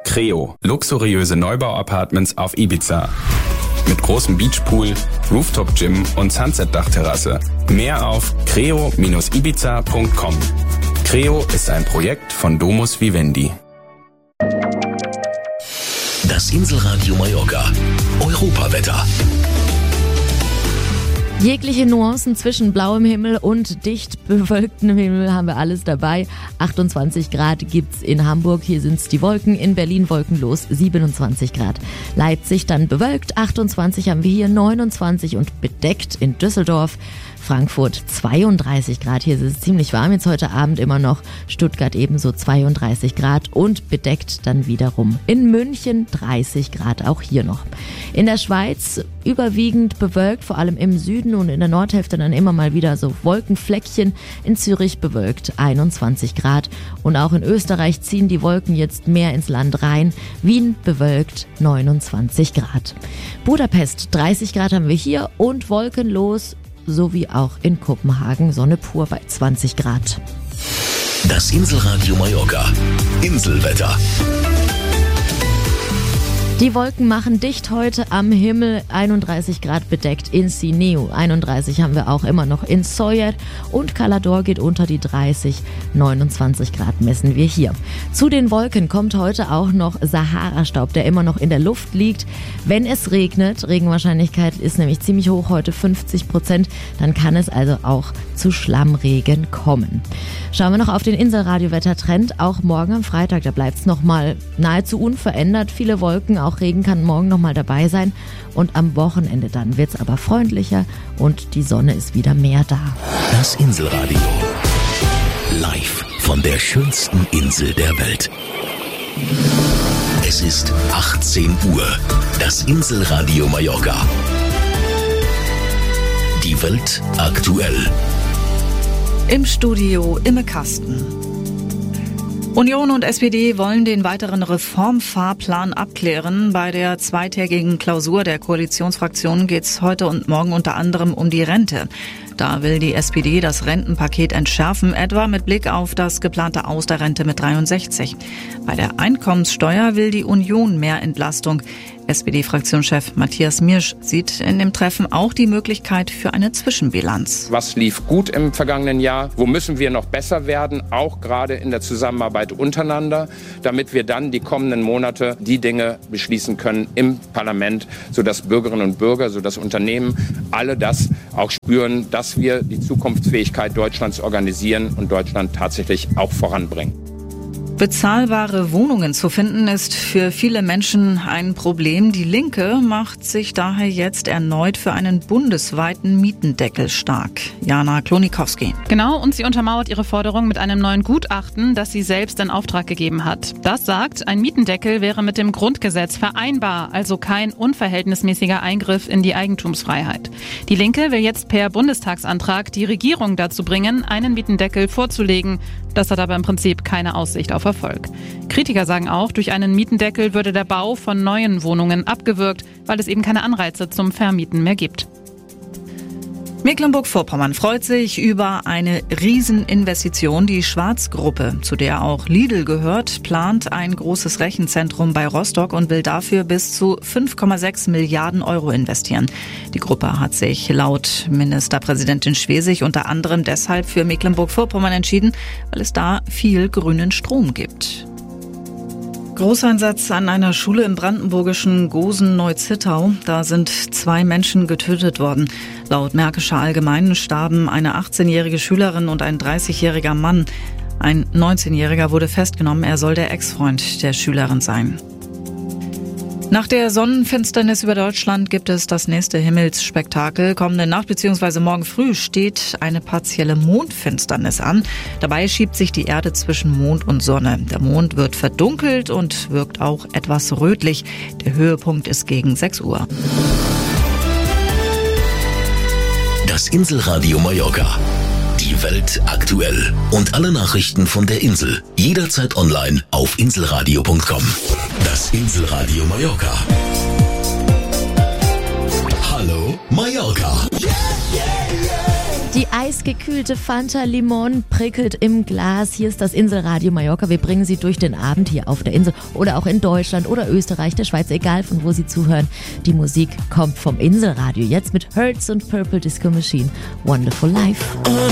Creo, luxuriöse Neubau-Apartments auf Ibiza. Mit großem Beachpool, Rooftop-Gym und Sunset-Dachterrasse. Mehr auf creo-ibiza.com. Creo ist ein Projekt von Domus Vivendi. Das Inselradio Mallorca. Europawetter. Jegliche Nuancen zwischen blauem Himmel und dicht bewölktem Himmel haben wir alles dabei. 28 Grad gibt's in Hamburg, hier sind's die Wolken. In Berlin wolkenlos, 27 Grad. Leipzig dann bewölkt, 28 haben wir hier, 29 und bedeckt in Düsseldorf. Frankfurt 32 Grad, hier ist es ziemlich warm jetzt heute Abend immer noch. Stuttgart ebenso 32 Grad und bedeckt dann wiederum. In München 30 Grad, auch hier noch. In der Schweiz überwiegend bewölkt, vor allem im Süden und in der Nordhälfte dann immer mal wieder so Wolkenfleckchen. In Zürich bewölkt 21 Grad und auch in Österreich ziehen die Wolken jetzt mehr ins Land rein. Wien bewölkt 29 Grad. Budapest 30 Grad haben wir hier und wolkenlos, sowie auch in Kopenhagen Sonne pur bei 20 Grad. Das Inselradio Mallorca. Inselwetter. Die Wolken machen dicht heute am Himmel, 31 Grad bedeckt in Sineu, 31 haben wir auch immer noch in Sóller und Calador geht unter die 30, 29 Grad messen wir hier. Zu den Wolken kommt heute auch noch Sahara-Staub, der immer noch in der Luft liegt. Wenn es regnet, Regenwahrscheinlichkeit ist nämlich ziemlich hoch, heute 50%, dann kann es also auch zu Schlammregen kommen. Schauen wir noch auf den Inselradio-Wettertrend, auch morgen am Freitag, da bleibt es nochmal nahezu unverändert, viele Wolken, auch Regen kann morgen nochmal dabei sein und am Wochenende dann wird es aber freundlicher und die Sonne ist wieder mehr da. Das Inselradio. Live von der schönsten Insel der Welt. Es ist 18 Uhr. Das Inselradio Mallorca. Die Welt aktuell. Im Studio Imme Kasten. Union und SPD wollen den weiteren Reformfahrplan abklären. Bei der zweitägigen Klausur der Koalitionsfraktionen geht es heute und morgen unter anderem um die Rente. Da will die SPD das Rentenpaket entschärfen, etwa mit Blick auf das geplante Aus der Rente mit 63. Bei der Einkommenssteuer will die Union mehr Entlastung. SPD-Fraktionschef Matthias Miersch sieht in dem Treffen auch die Möglichkeit für eine Zwischenbilanz. Was lief gut im vergangenen Jahr? Wo müssen wir noch besser werden? Auch gerade in der Zusammenarbeit untereinander, damit wir dann die kommenden Monate die Dinge beschließen können im Parlament, sodass Bürgerinnen und Bürger, sodass Unternehmen alle das auch spüren, dass wir die Zukunftsfähigkeit Deutschlands organisieren und Deutschland tatsächlich auch voranbringen. Bezahlbare Wohnungen zu finden ist für viele Menschen ein Problem. Die Linke macht sich daher jetzt erneut für einen bundesweiten Mietendeckel stark. Jana Klonikowski. Genau, und sie untermauert ihre Forderung mit einem neuen Gutachten, das sie selbst in Auftrag gegeben hat. Das sagt, ein Mietendeckel wäre mit dem Grundgesetz vereinbar, also kein unverhältnismäßiger Eingriff in die Eigentumsfreiheit. Die Linke will jetzt per Bundestagsantrag die Regierung dazu bringen, einen Mietendeckel vorzulegen. Das hat aber im Prinzip keine Aussicht auf Erfolg. Kritiker sagen auch, durch einen Mietendeckel würde der Bau von neuen Wohnungen abgewürgt, weil es eben keine Anreize zum Vermieten mehr gibt. Mecklenburg-Vorpommern freut sich über eine Rieseninvestition. Die Schwarz-Gruppe, zu der auch Lidl gehört, plant ein großes Rechenzentrum bei Rostock und will dafür bis zu 5,6 Milliarden Euro investieren. Die Gruppe hat sich laut Ministerpräsidentin Schwesig unter anderem deshalb für Mecklenburg-Vorpommern entschieden, weil es da viel grünen Strom gibt. Großeinsatz an einer Schule im brandenburgischen Gosen-Neuzittau. Da sind 2 Menschen getötet worden. Laut Märkischer Allgemeinen starben eine 18-jährige Schülerin und ein 30-jähriger Mann. Ein 19-jähriger wurde festgenommen. Er soll der Ex-Freund der Schülerin sein. Nach der Sonnenfinsternis über Deutschland gibt es das nächste Himmelsspektakel. Kommende Nacht bzw. morgen früh steht eine partielle Mondfinsternis an. Dabei schiebt sich die Erde zwischen Mond und Sonne. Der Mond wird verdunkelt und wirkt auch etwas rötlich. Der Höhepunkt ist gegen 6 Uhr. Das Inselradio Mallorca. Die Welt aktuell. Und alle Nachrichten von der Insel. Jederzeit online auf inselradio.com. Das Inselradio Mallorca. Hallo Mallorca. Die eisgekühlte Fanta Limon prickelt im Glas. Hier ist das Inselradio Mallorca. Wir bringen Sie durch den Abend hier auf der Insel oder auch in Deutschland oder Österreich, der Schweiz, egal von wo Sie zuhören. Die Musik kommt vom Inselradio. Jetzt mit Hertz und Purple Disco Machine. Wonderful Life.